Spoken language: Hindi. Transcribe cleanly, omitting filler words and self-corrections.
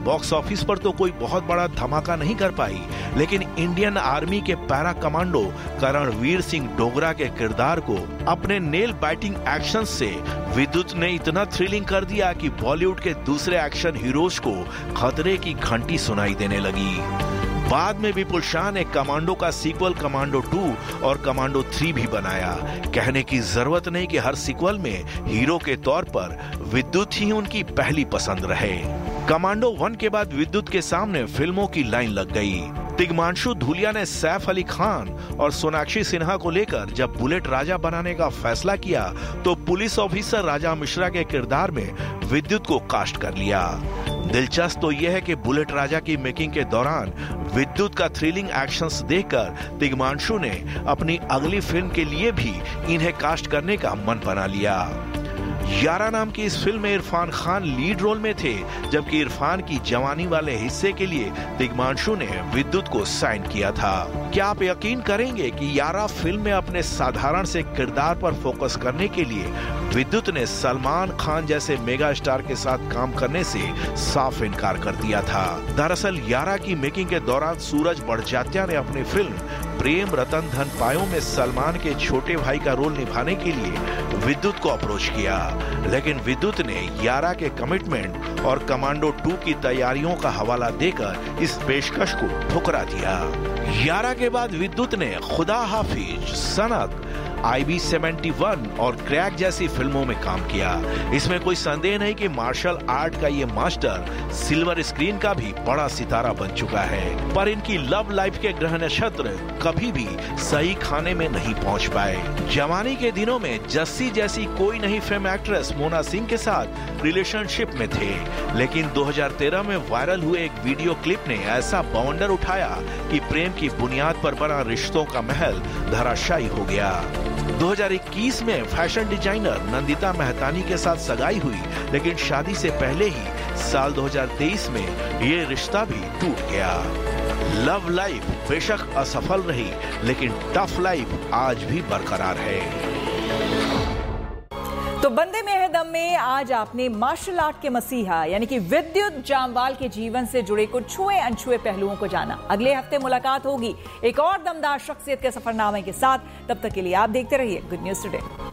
बॉक्स ऑफिस पर तो कोई बहुत बड़ा धमाका नहीं कर पाई, लेकिन इंडियन आर्मी के पैरा कमांडो करणवीर सिंह डोगरा के किरदार को अपने नेल बाइटिंग एक्शन से विद्युत ने इतना थ्रिलिंग कर दिया कि बॉलीवुड के दूसरे एक्शन हीरोज को खतरे की घंटी सुनाई देने लगी। बाद में विपुल शाह ने कमांडो का सीक्वल कमांडो 2 और कमांडो 3 भी बनाया। कहने की जरूरत नहीं कि हर सीक्वल में हीरो के तौर पर विद्युत ही उनकी पहली पसंद रहे। कमांडो 1 के बाद विद्युत के सामने फिल्मों की लाइन लग गई। तिग्मांशु धूलिया ने सैफ अली खान और सोनाक्षी सिन्हा को लेकर जब बुलेट राजा बनाने का फैसला किया तो पुलिस ऑफिसर राजा मिश्रा के किरदार में विद्युत को कास्ट कर लिया। दिलचस्प तो यह है कि बुलेट राजा की मेकिंग के दौरान विद्युत का थ्रिलिंग एक्शंस देखकर तिग्मांशु ने अपनी अगली फिल्म के लिए भी इन्हें कास्ट करने का मन बना लिया। यारा नाम की इस फिल्म में इरफान खान लीड रोल में थे, जबकि इरफान की जवानी वाले हिस्से के लिए तिग्मांशु ने विद्युत को साइन किया था। क्या आप यकीन करेंगे कि यारा फिल्म में अपने साधारण से किरदार पर फोकस करने के लिए विद्युत ने सलमान खान जैसे मेगा स्टार के साथ काम करने से साफ इनकार कर दिया था। दरअसल यारा की मेकिंग के दौरान सूरज बड़जात्या ने अपनी फिल्म प्रेम रतन धन पायो में सलमान के छोटे भाई का रोल निभाने के लिए विद्युत को अप्रोच किया, लेकिन विद्युत ने यारा के कमिटमेंट और कमांडो 2 की तैयारियों का हवाला देकर इस पेशकश को ठुकरा दिया। यारा के बाद विद्युत ने खुदा हाफिज, सनक, IB-71 और क्रैक जैसी फिल्मों में काम किया। इसमें कोई संदेह नहीं कि मार्शल आर्ट का ये मास्टर सिल्वर स्क्रीन का भी बड़ा सितारा बन चुका है, पर इनकी लव लाइफ के ग्रह नक्षत्र कभी भी सही खाने में नहीं पहुंच पाए। जवानी के दिनों में जस्सी जैसी कोई नहीं फेम एक्ट्रेस मोना सिंह के साथ रिलेशनशिप में थे, लेकिन 2013 में वायरल हुए एक वीडियो क्लिप ने ऐसा बवंडर उठाया कि प्रेम की बुनियाद पर बना रिश्तों का महल धराशायी हो गया। 2021 में फैशन डिजाइनर नंदिता मेहतानी के साथ सगाई हुई, लेकिन शादी से पहले ही साल 2023 में ये रिश्ता भी टूट गया। लव लाइफ बेशक असफल रही, लेकिन टफ लाइफ आज भी बरकरार है। तो बंदे में है दम में आज आपने मार्शल आर्ट के मसीहा यानी कि विद्युत जामवाल के जीवन से जुड़े कुछ छुए अनछुए पहलुओं को जाना। अगले हफ्ते मुलाकात होगी एक और दमदार शख्सियत के सफरनामे के साथ। तब तक के लिए आप देखते रहिए गुड न्यूज टुडे।